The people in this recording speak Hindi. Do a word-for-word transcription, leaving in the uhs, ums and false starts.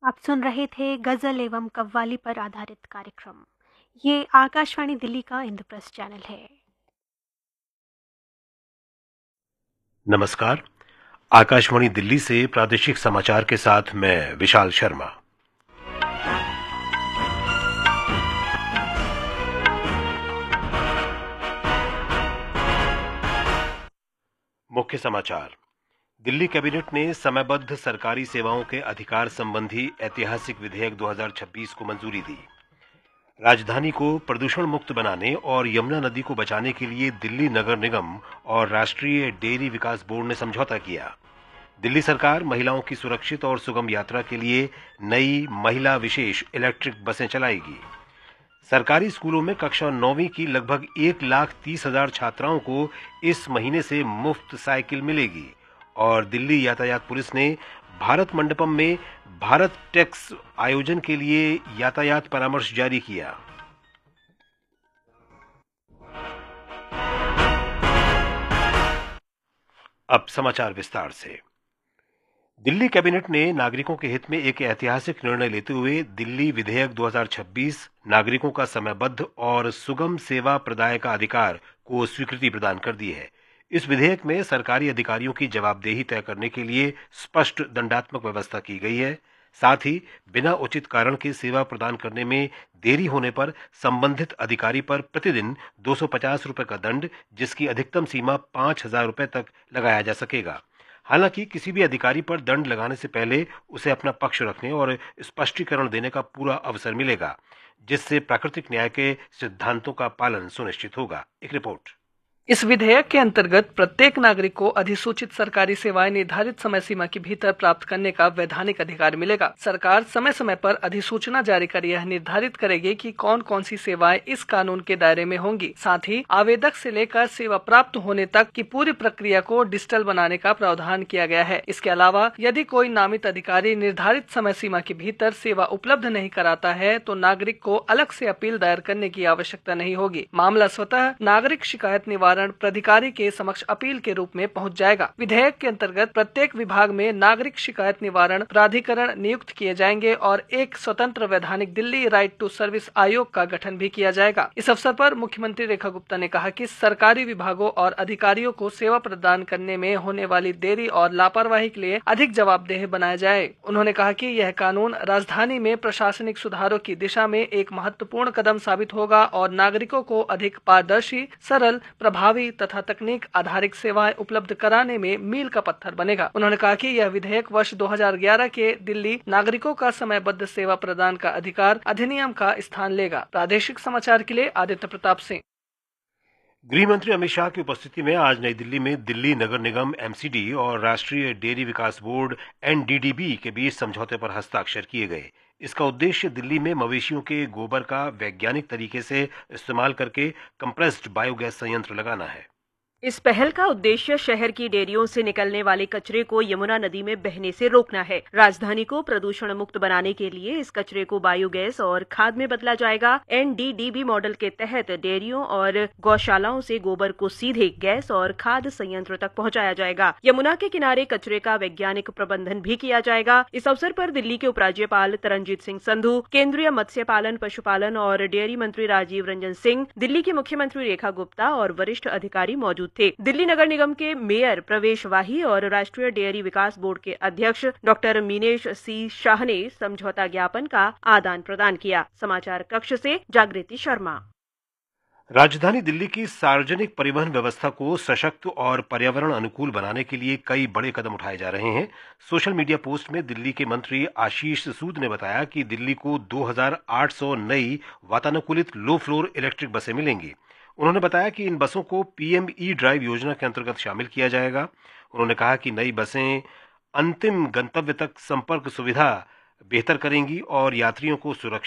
आप सुन रहे थे गजल एवं कव्वाली पर आधारित कार्यक्रम। ये आकाशवाणी दिल्ली का इंद्रप्रस्थ चैनल है। नमस्कार। आकाशवाणी दिल्ली से प्रादेशिक समाचार के साथ मैं विशाल शर्मा। मुख्य समाचार। दिल्ली कैबिनेट ने समयबद्ध सरकारी सेवाओं के अधिकार संबंधी ऐतिहासिक विधेयक दो हज़ार छब्बीस को मंजूरी दी। राजधानी को प्रदूषण मुक्त बनाने और यमुना नदी को बचाने के लिए दिल्ली नगर निगम और राष्ट्रीय डेयरी विकास बोर्ड ने समझौता किया। दिल्ली सरकार महिलाओं की सुरक्षित और सुगम यात्रा के लिए नई महिला विशेष इलेक्ट्रिक बसें चलाएगी। सरकारी स्कूलों में कक्षा नौवीं की लगभग एक लाख तीस हजार छात्राओं को इस महीने से मुफ्त साइकिल मिलेगी। और दिल्ली यातायात पुलिस ने भारत मंडपम में भारत टैक्स आयोजन के लिए यातायात परामर्श जारी किया। अब समाचार विस्तार से। दिल्ली कैबिनेट ने नागरिकों के हित में एक ऐतिहासिक निर्णय लेते हुए दिल्ली विधेयक दो हज़ार छब्बीस नागरिकों का समयबद्ध और सुगम सेवा प्रदाय का अधिकार को स्वीकृति प्रदान कर दी है। इस विधेयक में सरकारी अधिकारियों की जवाबदेही तय करने के लिए स्पष्ट दंडात्मक व्यवस्था की गई है। साथ ही बिना उचित कारण के सेवा प्रदान करने में देरी होने पर संबंधित अधिकारी पर प्रतिदिन दो सौ पचास रुपए का दंड, जिसकी अधिकतम सीमा पांच हजार रुपए तक लगाया जा सकेगा। हालांकि किसी भी अधिकारी पर दंड लगाने से पहले उसे अपना पक्ष रखने और स्पष्टीकरण देने का पूरा अवसर मिलेगा, जिससे प्राकृतिक न्याय के सिद्धांतों का पालन सुनिश्चित होगा। एक रिपोर्ट। इस विधेयक के अंतर्गत प्रत्येक नागरिक को अधिसूचित सरकारी सेवाएं निर्धारित समय सीमा के भीतर प्राप्त करने का वैधानिक अधिकार मिलेगा। सरकार समय समय पर अधिसूचना जारी कर यह निर्धारित करेगी कि कौन कौन सी सेवाएं इस कानून के दायरे में होंगी। साथ ही आवेदक से लेकर सेवा प्राप्त होने तक की पूरी प्रक्रिया को डिजिटल बनाने का प्रावधान किया गया है। इसके अलावा यदि कोई नामित अधिकारी निर्धारित समय सीमा के भीतर सेवा उपलब्ध नहीं कराता है तो नागरिक को अलग से अपील दायर करने की आवश्यकता नहीं होगी। मामला स्वतः नागरिक शिकायत निवारण प्राधिकारी के समक्ष अपील के रूप में पहुंच जाएगा। विधेयक के अंतर्गत प्रत्येक विभाग में नागरिक शिकायत निवारण प्राधिकरण नियुक्त किए जाएंगे और एक स्वतंत्र वैधानिक दिल्ली राइट टू सर्विस आयोग का गठन भी किया जाएगा। इस अवसर पर मुख्यमंत्री रेखा गुप्ता ने कहा कि सरकारी विभागों और अधिकारियों को सेवा प्रदान करने में होने वाली देरी और लापरवाही के लिए अधिक जवाबदेह बनाया जाए। उन्होंने कहा कि यह कानून राजधानी में प्रशासनिक सुधारों की दिशा में एक महत्वपूर्ण कदम साबित होगा और नागरिकों को अधिक पारदर्शी, सरल, प्रभावी तथा तकनीक आधारित सेवाएं उपलब्ध कराने में मील का पत्थर बनेगा। उन्होंने कहा कि यह विधेयक वर्ष दो हज़ार ग्यारह के दिल्ली नागरिकों का समयबद्ध सेवा प्रदान का अधिकार अधिनियम का स्थान लेगा। प्रादेशिक समाचार के लिए आदित्य प्रताप सिंह। गृह मंत्री अमित शाह की उपस्थिति में आज नई दिल्ली में दिल्ली नगर निगम एमसीडी और राष्ट्रीय डेयरी विकास बोर्ड एनडीडीबी के बीच समझौते पर हस्ताक्षर किए गए। इसका उद्देश्य दिल्ली में मवेशियों के गोबर का वैज्ञानिक तरीके से इस्तेमाल करके कंप्रेस्ड बायोगैस संयंत्र लगाना है। इस पहल का उद्देश्य शहर की डेयरियों से निकलने वाले कचरे को यमुना नदी में बहने से रोकना है। राजधानी को प्रदूषण मुक्त बनाने के लिए इस कचरे को बायोगैस और खाद में बदला जाएगा। एनडीडीबी मॉडल के तहत डेयरियों और गौशालाओं से गोबर को सीधे गैस और खाद संयंत्र तक पहुंचाया जाएगा। यमुना के किनारे कचरे का वैज्ञानिक प्रबंधन भी किया जाएगा। इस अवसर पर दिल्ली के उपराज्यपाल तरनजीत सिंह संधू, केंद्रीय मत्स्य पालन, पशुपालन और डेयरी मंत्री राजीव रंजन सिंह, दिल्ली की मुख्यमंत्री रेखा गुप्ता और वरिष्ठ अधिकारी मौजूद थे। दिल्ली नगर निगम के मेयर प्रवेश वाही और राष्ट्रीय डेयरी विकास बोर्ड के अध्यक्ष डॉक्टर मीनेश सी शाह ने समझौता ज्ञापन का आदान प्रदान किया। समाचार कक्ष से जागृति शर्मा। राजधानी दिल्ली की सार्वजनिक परिवहन व्यवस्था को सशक्त और पर्यावरण अनुकूल बनाने के लिए कई बड़े कदम उठाए जा रहे हैं। सोशल मीडिया पोस्ट में दिल्ली के मंत्री आशीष सूद ने बताया कि दिल्ली को दो हज़ार आठ सौ नई वातानुकूलित लो फ्लोर इलेक्ट्रिक बसें मिलेंगी। उन्होंने बताया कि इन बसों को पीएम ई ड्राइव योजना के अंतर्गत शामिल किया जाएगा। उन्होंने कहा कि नई बसें अंतिम गंतव्य तक संपर्क सुविधा बेहतर करेंगी और यात्रियों को सुरक्षित